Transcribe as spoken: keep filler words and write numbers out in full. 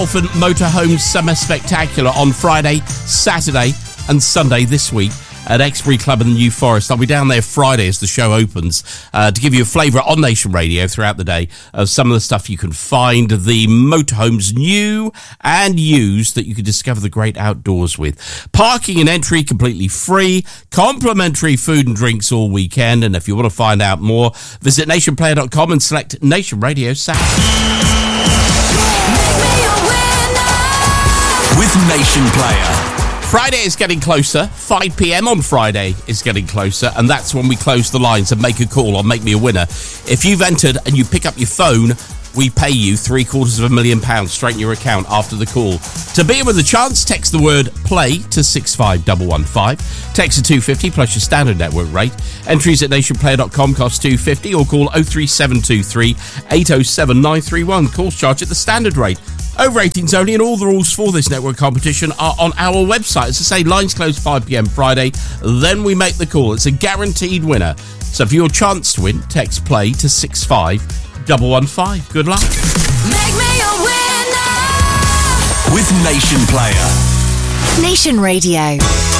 Dolphin Motorhome Summer Spectacular on Friday, Saturday and Sunday this week at Exbury Club in the New Forest. I'll be down there Friday as the show opens uh, to give you a flavour on Nation Radio throughout the day of some of the stuff you can find, the motorhomes new and used that you can discover the great outdoors with. Parking and entry completely free, complimentary food and drinks all weekend, and if you want to find out more, visit nation player dot com and select Nation Radio Saturday. With Nation Player. Friday is getting closer. five p.m. on Friday is getting closer, and that's when we close the lines and make a call on Make Me a Winner. If you've entered and you pick up your phone, we pay you three quarters of a million pounds straight in your account after the call. To be in with a chance, text the word play to six five one one five. Text to two fifty plus your standard network rate. Entries at nation player dot com cost two fifty or call oh three seven two three eight oh seven nine three one. Calls charged at the standard rate. Over eighteens only, and all the rules for this network competition are on our website. As I say, lines close five p.m. Friday, then we make the call. It's a guaranteed winner. So for your chance to win, text play to six five one one five. Good luck. Make me a winner with Nation Player. Nation Radio.